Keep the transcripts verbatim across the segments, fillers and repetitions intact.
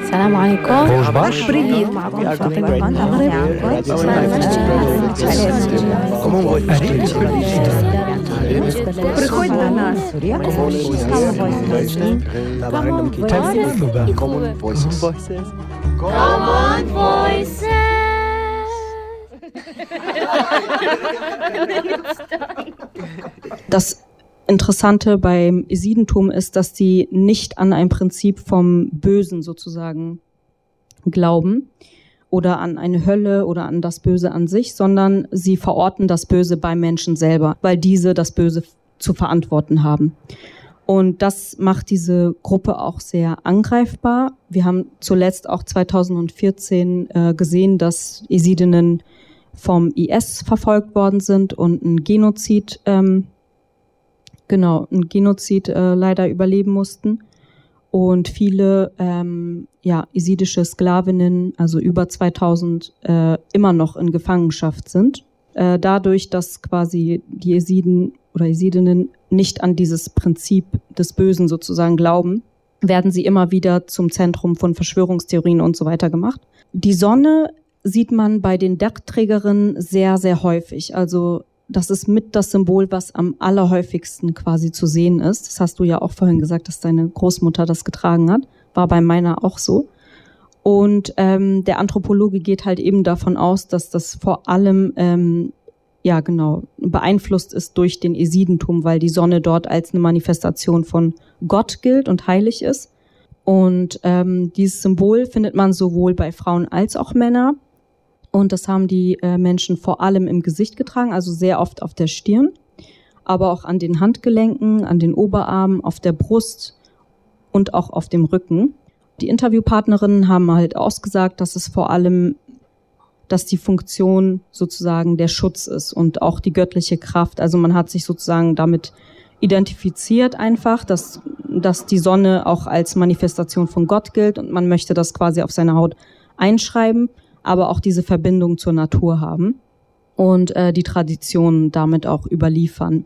السلام عليكم. ڕۆژ باش. بريد معكم فاطمة خان Приходь до нас. Common Voices. Common Voices. Das Interessante beim Jesidentum ist, dass sie nicht an ein Prinzip vom Bösen sozusagen glauben oder an eine Hölle oder an das Böse an sich, sondern sie verorten das Böse beim Menschen selber, weil diese das Böse zu verantworten haben. Und das macht diese Gruppe auch sehr angreifbar. Wir haben zuletzt auch zweitausendvierzehn äh, gesehen, dass Jesidinnen vom I S verfolgt worden sind und ein Genozid ähm, Genau, ein Genozid äh, leider überleben mussten und viele ähm, ja, jesidische Sklavinnen, also über zweitausend, äh, immer noch in Gefangenschaft sind. Äh, dadurch, dass quasi die Jesiden oder Jesidinnen nicht an dieses Prinzip des Bösen sozusagen glauben, werden sie immer wieder zum Zentrum von Verschwörungstheorien und so weiter gemacht. Die Sonne sieht man bei den Dachtträgerinnen sehr, sehr häufig. Also das ist mit das Symbol, was am allerhäufigsten quasi zu sehen ist. Das hast du ja auch vorhin gesagt, dass deine Großmutter das getragen hat. War bei meiner auch so. Und ähm, der Anthropologe geht halt eben davon aus, dass das vor allem ähm, ja genau beeinflusst ist durch den Jesidentum, weil die Sonne dort als eine Manifestation von Gott gilt und heilig ist. Und ähm, dieses Symbol findet man sowohl bei Frauen als auch Männern. Und das haben die äh, Menschen vor allem im Gesicht getragen, also sehr oft auf der Stirn, aber auch an den Handgelenken, an den Oberarmen, auf der Brust und auch auf dem Rücken. Die Interviewpartnerinnen haben halt ausgesagt, dass es vor allem, dass die Funktion sozusagen der Schutz ist und auch die göttliche Kraft. Also man hat sich sozusagen damit identifiziert einfach, dass, dass die Sonne auch als Manifestation von Gott gilt und man möchte das quasi auf seine Haut einschreiben, aber auch diese Verbindung zur Natur haben und äh, die Traditionen damit auch überliefern.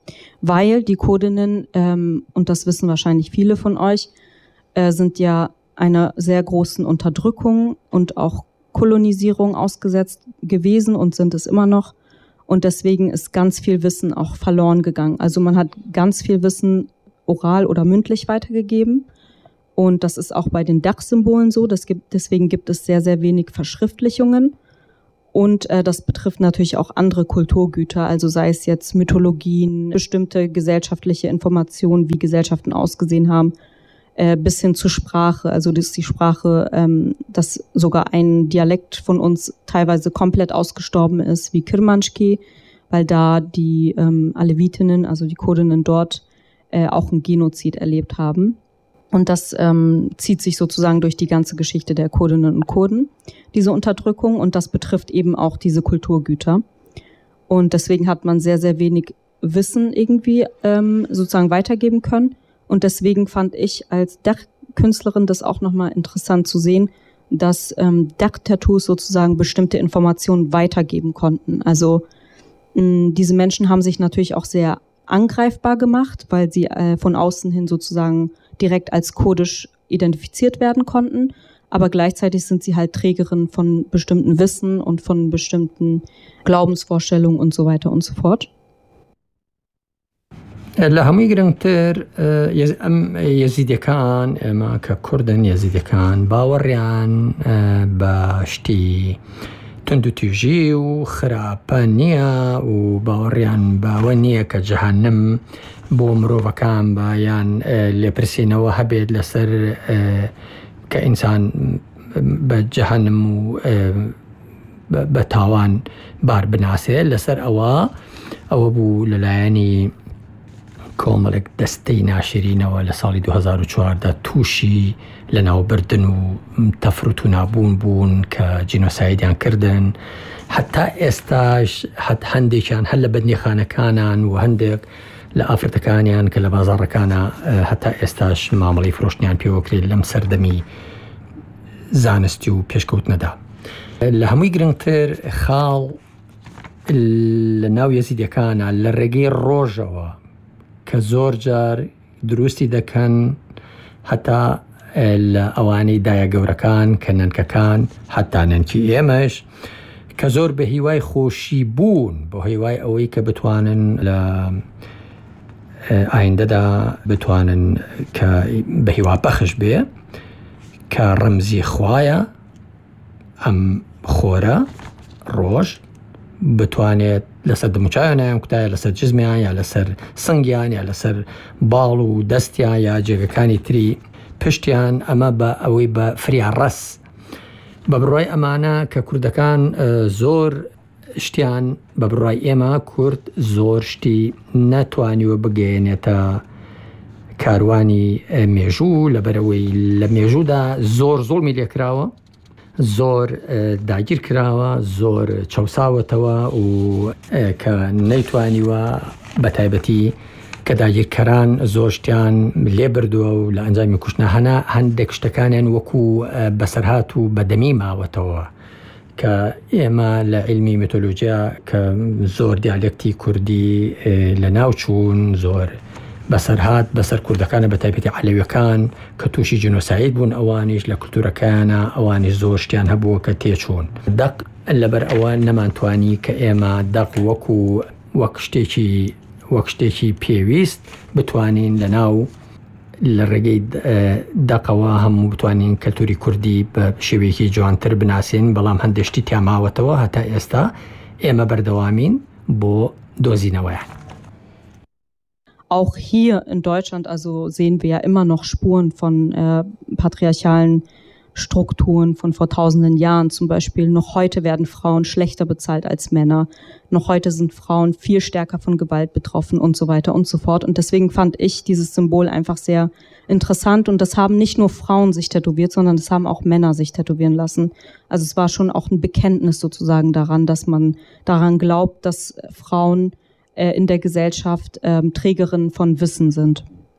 Weil die Kurdinnen, ähm, und das wissen wahrscheinlich viele von euch, äh, sind ja einer sehr großen Unterdrückung und auch Kolonisierung ausgesetzt gewesen und sind es immer noch. Und deswegen ist ganz viel Wissen auch verloren gegangen. Also man hat ganz viel Wissen oral oder mündlich weitergegeben. Und das ist auch bei den Dachsymbolen so. Das gibt, deswegen gibt es sehr, sehr wenig Verschriftlichungen. Und äh, das betrifft natürlich auch andere Kulturgüter, also sei es jetzt Mythologien, bestimmte gesellschaftliche Informationen, wie Gesellschaften ausgesehen haben, äh, bis hin zur Sprache. Also das ist die Sprache, ähm, dass sogar ein Dialekt von uns teilweise komplett ausgestorben ist, wie Kirmanschki, weil da die ähm, Alevitinnen, also die Kurdinnen dort, äh, auch einen Genozid erlebt haben. Und das ähm, zieht sich sozusagen durch die ganze Geschichte der Kurdinnen und Kurden, diese Unterdrückung. Und das betrifft eben auch diese Kulturgüter. Und deswegen hat man sehr, sehr wenig Wissen irgendwie ähm, sozusagen weitergeben können. Und deswegen fand ich als Dachkünstlerin das auch nochmal interessant zu sehen, dass ähm, Dach-Tattoos sozusagen bestimmte Informationen weitergeben konnten. Also mh, diese Menschen haben sich natürlich auch sehr angreifbar gemacht, weil sie äh, von außen hin sozusagen direkt als kurdisch identifiziert werden konnten, aber gleichzeitig sind sie halt Trägerinnen von bestimmten Wissen und von bestimmten Glaubensvorstellungen und so weiter und so fort. لە هەمووی گرنگتر ئەم یەزیدەکان ئێمە کە کوردن یەزیدەکان باوەڕیان بە شتی تند و تیژی و خراپە نییە و باوەڕیان باوە نییە کە جەهەنەم بۆ مرۆڤەکان بە یان لێپرسینەوە هەبێت لەسەر کە ئینسان بە جەهەنەم و بە تاوان بار بناسێت لەسەر ئەوە ئەوە بوو لەلایەنی کۆمەڵێک دەستەی ناشرینەوە لە ساڵی دو هەزار و چواردە تووشی لەناوبردن و تەفروت و نابوون بوون کە جینۆسایدیان کردن حتا ئێستاش هەندێکیان هەر لە بەندیخانەکانان و هەندێک لە ئافرەتەکانیان کە لە بازاڕەکانە هەتا ئێستاش مامەڵەی فرۆشتنیان پێوەکرێت لەم سەردەمی زانستی و پێشکەوتنەدا. لە هەمووی گرنگتر خاڵ لە ناو یەزیدەکانە لە ڕێگەی ڕۆژەوە کە زۆر جار دروستی دەکەن هەتا لە ئەوانەی دایە گەورەکان کە نەنکەکان حتا نەنکی ئێمەش کە زۆر بە هیوای خۆشی بوون بۆ هیوای ئەوەی کە بتوانن لە ئایندەدا بتوانن کە بە هیوا بەخش بێ کە ڕەمزی خوایە ئەم خۆرە ڕۆژ بتوانێت لەسەر دموچایان کوتایە لەسەر جزمیان یا لەسەر سنگیان یا لەسەر باڵ و دەستیان یا جێگەکانی تری پشتیان ئەمە بە ئەوەی بە فریاڕەس بە بڕای ئەمانە کە کوردەکان زۆر شتیان بە بڕای ئێمە کورد زۆر شتی نەتوانیوە بگەێنێتە کاروانی مێژوو لەبەرەوەی لە مێژوودا زۆر زۆڵمی لێکراوە زۆر داگیر کراوە زۆر چەساوەتەوە و کە نەیتوانیوە بە تایبەتی کە داگیرکەران زۆر شتیان لێ بردووە و لە ئەنجامی کوشتنە هەنا هەندێک شتەکانیان وەکو بەسەرهات و بەدەمی ماوەتەوە کە ئێمە لە علمی میتۆلۆجیا کە زۆر دیالێکتی کوردی لە ناوچوون زۆر بەسەرهات بەسەر کوردەکانە بە تایبەتی عەلەویەکان کە تووشی جینۆساید بوون ئەوانیش لە کولتورەکانە ئەوانی زۆر شتیان هەبووە کە تێچوون دەق لەبەر ئەوە نەمانتوانی کە ئێمە دەق وەکو وەک شتێکی وەک شتێکی پێویست بتوانین لە ناو لە ڕێگەی دەقەوە هەموو بتوانین کەلتوری کوردی بە شێوەیەکی جوانتر بناسین بەڵام هەندێشتی تیاماوەتەوە هەتا ئێستا ئێمە بەردەوامین بۆ دۆزینەوەیان. Auch hier in Deutschland also sehen wir ja immer noch Spuren von äh, patriarchalen Strukturen von vor tausenden Jahren. Zum Beispiel noch heute werden Frauen schlechter bezahlt als Männer. Noch heute sind Frauen viel stärker von Gewalt betroffen und so weiter und so fort. Und deswegen fand ich dieses Symbol einfach sehr interessant. Und das haben nicht nur Frauen sich tätowiert, sondern das haben auch Männer sich tätowieren lassen. Also es war schon auch ein Bekenntnis sozusagen daran, dass man daran glaubt, dass Frauen in der Gesellschaft ähm, Trägerinnen von Wissen sind.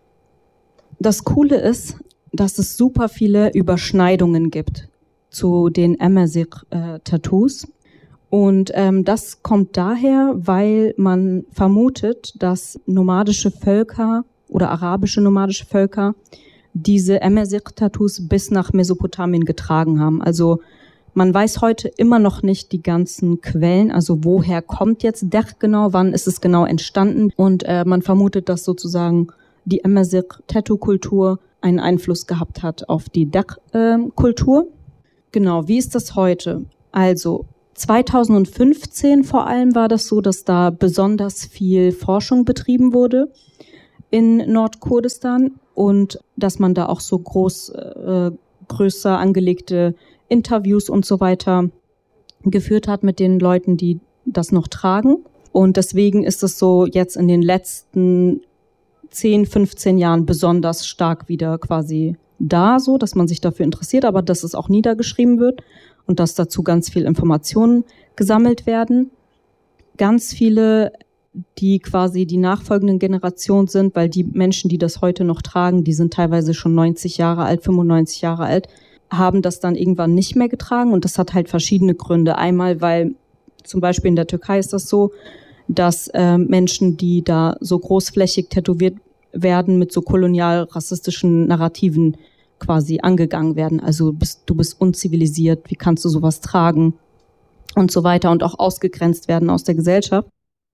Das Coole ist, dass es super viele Überschneidungen gibt zu den Amazigh-Tattoos. Und ähm, das kommt daher, weil man vermutet, dass nomadische Völker oder arabische nomadische Völker diese Amazigh-Tattoos bis nach Mesopotamien getragen haben. Also man weiß heute immer noch nicht die ganzen Quellen, also woher kommt jetzt Dech genau, wann ist es genau entstanden. Und äh, man vermutet, dass sozusagen die Amazigh-Tattoo-Kultur einen Einfluss gehabt hat auf die Dech-Kultur. Äh, genau, wie ist das heute? Also zweitausendfünfzehn vor allem war das so, dass da besonders viel Forschung betrieben wurde in Nordkurdistan und dass man da auch so groß, äh, größer angelegte Interviews und so weiter geführt hat mit den Leuten, die das noch tragen. Und deswegen ist es so jetzt in den letzten zehn, fünfzehn Jahren besonders stark wieder quasi da, so dass man sich dafür interessiert, aber dass es auch niedergeschrieben wird und dass dazu ganz viel Informationen gesammelt werden. Ganz viele, die quasi die nachfolgenden Generationen sind, weil die Menschen, die das heute noch tragen, die sind teilweise schon neunzig Jahre alt, fünfundneunzig Jahre alt, haben das dann irgendwann nicht mehr getragen und das hat halt verschiedene Gründe. Einmal, weil zum Beispiel in der Türkei ist das so, dass äh, Menschen, die da so großflächig tätowiert werden, mit so kolonial-rassistischen Narrativen quasi angegangen werden. Also bist, du bist unzivilisiert, wie kannst du sowas tragen und so weiter und auch ausgegrenzt werden aus der Gesellschaft.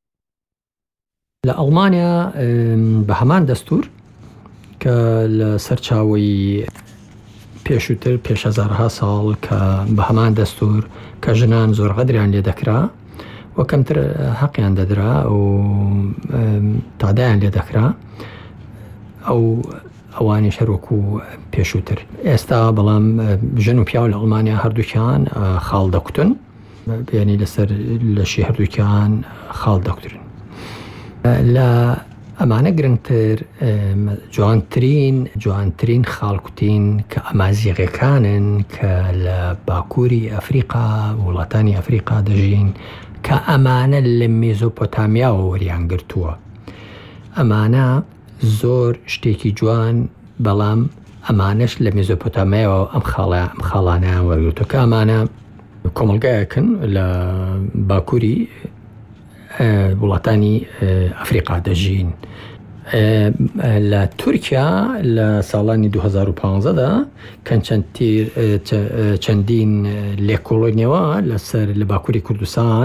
لألمانيا بهمان دستور كالسرچاوي پێشووتر پێش هەزارها ساڵ کە بە هەمان دەستور کە ژنان زۆر غەدریان لێ دەکرا و کەمتر حەقیان دەدرا و تادایان لێ دەکرا ئەو ئەوانی شەرۆک و پێشووتر ئێستا بەڵام ژن و پیاو لە ئەڵمانیا هەردووکیان خاڵ دەکوتن بێنی لەسەر لەشی هەردووکیان خاڵ دەکوترن لە ئەمانە گرنگتر جوانترین جوانترین خاڵکوتین کە ئەمازیغەکانن کە لە باکووری ئەفریقا وڵاتانی ئەفریقا دەژین کە ئەمانە لە مێزۆپۆتامیا وەریان گرتووە ئەمانە زۆر شتێکی جوان بەڵام ئەمانەش لە مێزۆپۆتامایەوە ئەم خاڵە ئەم خاڵانیان وەرگرتووە کە ئەمانە کۆمەلگایەکن لە باکووری وڵاتانی ئەفریقا دەژین لە تورکیا لە ساڵانی دو هەزار و پانزەدا کە چەندین لێکۆڵۆنیەوە لەسەر لە باکووری کوردستان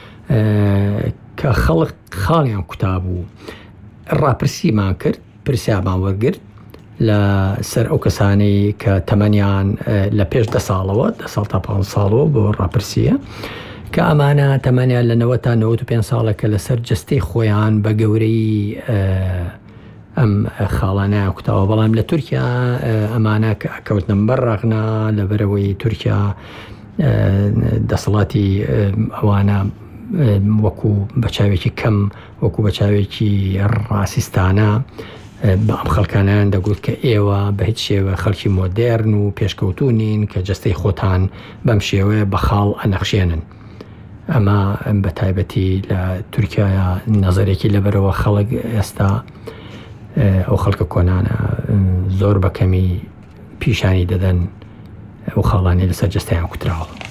کە خەڵک خاڵیان کوتا بوو ڕاپرسیمان کرد، پرسیامان وەرگرت لە سەر ئەو کەسانەی کە تەمەنیان لە پێش دە ساڵەوە دە ساڵ تا پانزە ساڵەوە بۆ ڕاپرسیە کە ئەمانە تەمەنیان لە نەوە تا نەوەت و پێنج ساڵەکە لەسەر جستەی خۆیان بە گەورەی ئەم خاڵانە کوتاوە. بەڵام لە تورکیا ئەمانە کەوتنە بەڕاغنا لەبەرەوەی تورکیا دەسەڵاتی ئەوانە وەکو بەچاوێکی کەم وەکو بەچاوێکی ڕاسیستانە بە ئەم خەڵکانیان دەگوت کە ئێوە بە هیچ شێوە خەڵکی مۆدێرن و پێشکەوتونین کە جستەی خۆتان بەم شێوەیە بە خاڵ ئەنەخشێنن. ئەمە بە تایبەتی لە تورکیاە نەزەرێکی لەبەرەوە خەڵک ئێستا ئەو خەڵکە کۆنانە زۆر بەکەمی پیشانی دەدەن ئەو خاڵانی لەسەر جستەیان کوتراوە.